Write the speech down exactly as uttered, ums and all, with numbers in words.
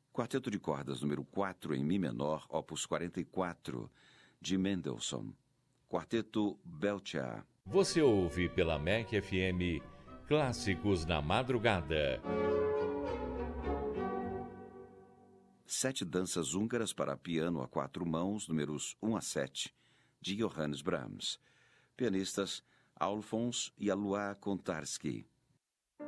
Quarteto de cordas número quatro em Mi menor, opus quarenta e quatro, de Mendelssohn. Quarteto Belcher. Você ouve pela M E C F M Clássicos na Madrugada. Sete danças húngaras para piano a quatro mãos, números um a sete, de Johannes Brahms. Pianistas Alfons e Alois Kontarski.